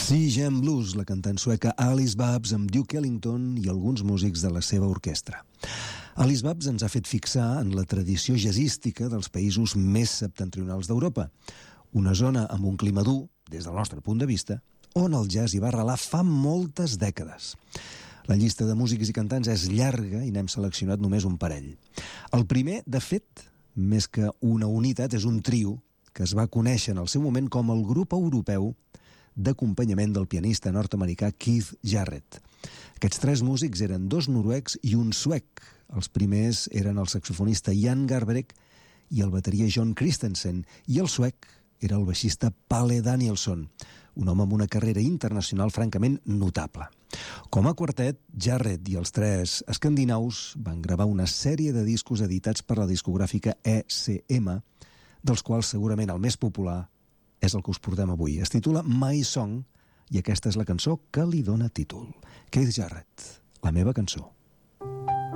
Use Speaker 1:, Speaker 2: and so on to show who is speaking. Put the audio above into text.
Speaker 1: Sea Jam Blues, la cantant sueca Alice Babs amb Duke Ellington i alguns músics de la seva orquestra. Alice Babs ens ha fet fixar en la tradició jazzística dels països més septentrionals d'Europa, una zona amb un clima dur, des del nostre punt de vista, on el jazz hi va arrelar fa moltes dècades. La llista de músics i cantants és llarga i n'hem seleccionat només un parell. El primer, de fet, més que una unitat, és un trio que es va conèixer en el seu moment com el grup europeu d'acompanyament del pianista nord-americà Keith Jarrett. Aquests tres músics eren dos noruecs i un suec. Els primers eren el saxofonista Jan Garbarek i el bateria John Christensen, i el suec era el baixista Palle Danielsson, un home amb una carrera internacional francament notable. Com a quartet, Jarrett i els tres escandinaus van gravar una sèrie de discos editats per la discogràfica ECM, dels quals segurament el més popular és el que us portem avui. Es titula My Song i aquesta és la cançó que li dona títol. Keith Jarrett, La meva cançó.